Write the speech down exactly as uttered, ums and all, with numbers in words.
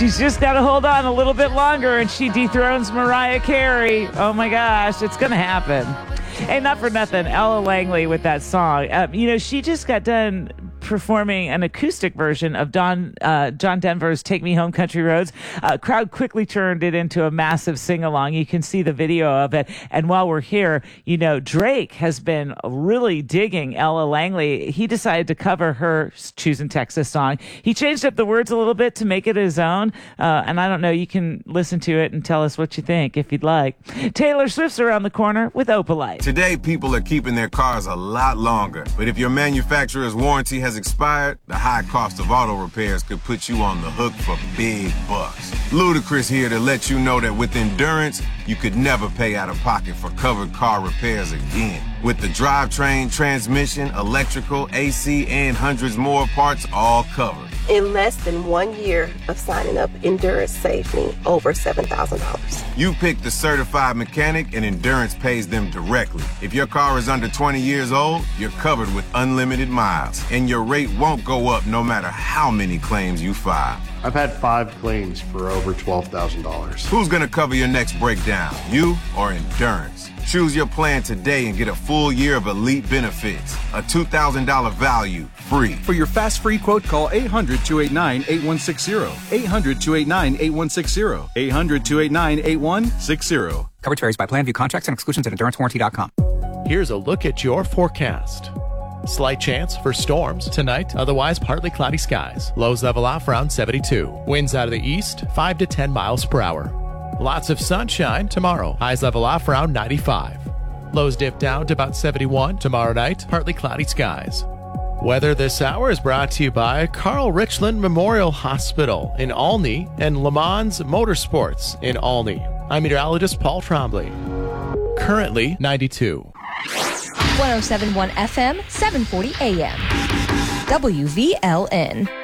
She's just got to hold on a little bit longer, and she dethrones Mariah Carey. Oh, my gosh. It's going to happen. Hey, not for nothing, Ella Langley with that song. Uh, you know, she just got done performing an acoustic version of Don uh, John Denver's Take Me Home Country Roads. Uh, crowd quickly turned it into a massive sing-along. You can see the video of it. And while we're here, you know, Drake has been really digging Ella Langley. He decided to cover her Choosing Texas song. He changed up the words a little bit to make it his own. Uh, and I don't know, you can listen to it and tell us what you think if you'd like. Taylor Swift's around the corner with Opalite. Today, people are keeping their cars a lot longer. But if your manufacturer's warranty has expired, the high cost of auto repairs could put you on the hook for big bucks. Ludacris here to let you know that with Endurance, you could never pay out of pocket for covered car repairs again. With the drivetrain, transmission, electrical, A C, and hundreds more parts all covered. In less than one year of signing up, Endurance saved me over seven thousand dollars. You pick the certified mechanic and Endurance pays them directly. If your car is under twenty years old, you're covered with unlimited miles. And your rate won't go up no matter how many claims you file. I've had five claims for over twelve thousand dollars. Who's gonna cover your next breakdown? You or Endurance? Choose your plan today and get a full year of elite benefits. A two thousand dollars value, free. For your fast free quote, call eight hundred, two eight nine, eight one six zero. eight hundred, two eight nine, eight one six zero. eight hundred, two eight nine, eight one six zero. Coverage varies by plan. View contracts and exclusions at endurance warranty dot com. Here's a look at your forecast. Slight chance for storms tonight, otherwise partly cloudy skies. Lows level off around seventy-two. Winds out of the east, five to ten miles per hour. Lots of sunshine tomorrow. Highs level off around ninety-five. Lows dip down to about seventy-one. Tomorrow night, partly cloudy skies. Weather this hour is brought to you by Carl Richland Memorial Hospital in Olney and Le Mans Motorsports in Olney. I'm meteorologist Paul Trombley. Currently ninety-two. one oh seven point one F M, seven forty A M. W V L N.